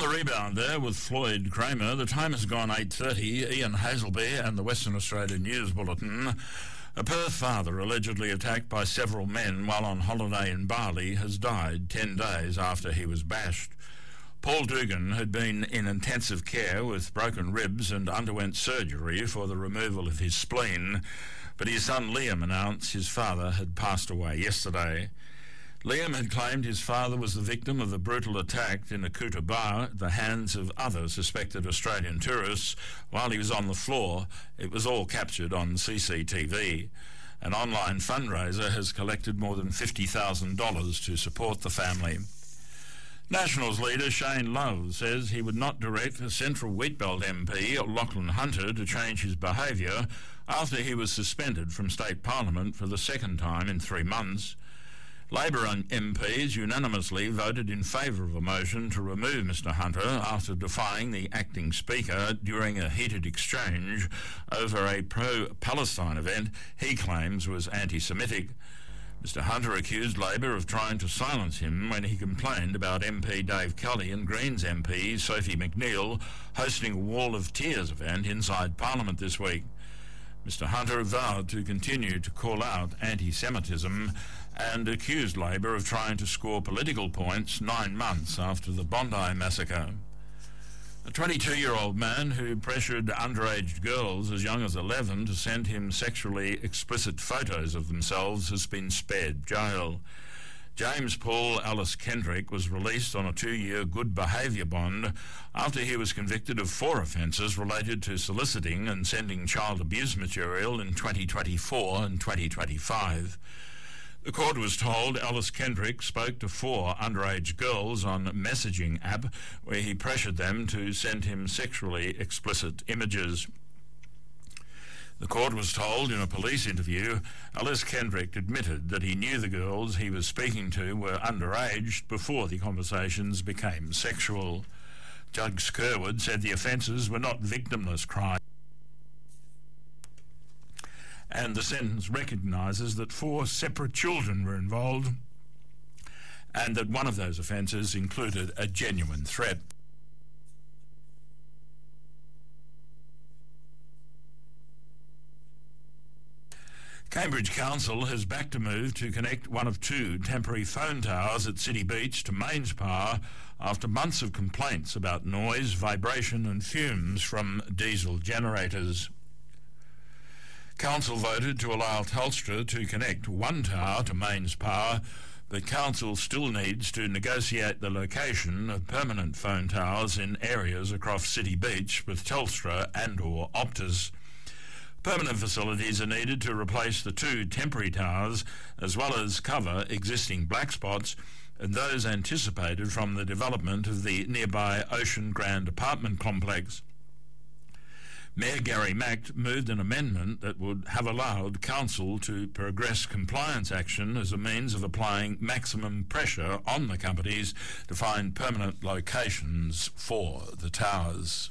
the rebound there with Floyd Kramer. The time has gone 8:30. Ian Hazelby and the Western Australia News Bulletin. A Perth father allegedly attacked by several men while on holiday in Bali has died 10 days after he was bashed. Paul Dugan had been in intensive care with broken ribs and underwent surgery for the removal of his spleen, but his son Liam announced his father had passed away yesterday. Liam had claimed his father was the victim of a brutal attack in a Kuta bar at the hands of other suspected Australian tourists while he was on the floor. It was all captured on CCTV. An online fundraiser has collected more than $50,000 to support the family. Nationals leader Shane Love says he would not direct a Central Wheatbelt MP, Lachlan Hunter, to change his behaviour after he was suspended from state parliament for the second time in 3 months. Labor MPs unanimously voted in favour of a motion to remove Mr Hunter after defying the acting speaker during a heated exchange over a pro-Palestine event he claims was anti-Semitic. Mr Hunter accused Labor of trying to silence him when he complained about MP Dave Kelly and Greens MP Sophie McNeil hosting a Wall of Tears event inside Parliament this week. Mr Hunter vowed to continue to call out anti-Semitism and accused Labor of trying to score political points 9 months after the Bondi massacre. A 22-year-old man who pressured underage girls as young as 11 to send him sexually explicit photos of themselves has been spared jail. James Paul Alice Kendrick was released on a 2-year good behaviour bond after he was convicted of 4 offences related to soliciting and sending child abuse material in 2024 and 2025. The court was told Alice Kendrick spoke to 4 underage girls on a messaging app where he pressured them to send him sexually explicit images. The court was told in a police interview Alice Kendrick admitted that he knew the girls he was speaking to were underage before the conversations became sexual. Judge Kerwood said the offences were not victimless crimes, and the sentence recognises that 4 separate children were involved and that one of those offences included a genuine threat. Cambridge Council has backed a move to connect one of 2 temporary phone towers at City Beach to mains power after months of complaints about noise, vibration and fumes from diesel generators. Council voted to allow Telstra to connect 1 tower to mains power, but Council still needs to negotiate the location of permanent phone towers in areas across City Beach with Telstra and/or Optus. Permanent facilities are needed to replace the 2 temporary towers, as well as cover existing black spots and those anticipated from the development of the nearby Ocean Grand apartment complex. Mayor Gary Mack moved an amendment that would have allowed Council to progress compliance action as a means of applying maximum pressure on the companies to find permanent locations for the towers.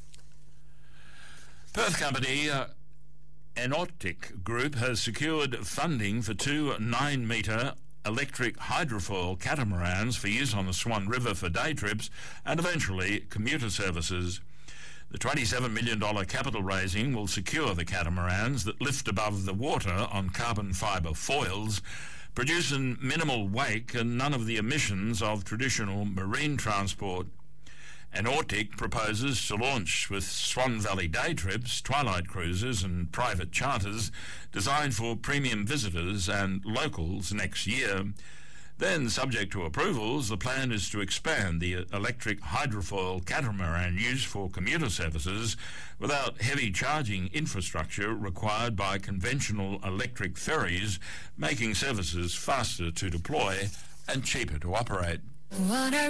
Perth company Enortic Group has secured funding for 2 9-metre electric hydrofoil catamarans for use on the Swan River for day trips and eventually commuter services. The $27 million capital raising will secure the catamarans that lift above the water on carbon fibre foils, producing minimal wake and none of the emissions of traditional marine transport. Anortic proposes to launch with Swan Valley day trips, twilight cruises and private charters designed for premium visitors and locals next year. Then, subject to approvals, the plan is to expand the electric hydrofoil catamaran use for commuter services without heavy charging infrastructure required by conventional electric ferries, making services faster to deploy and cheaper to operate.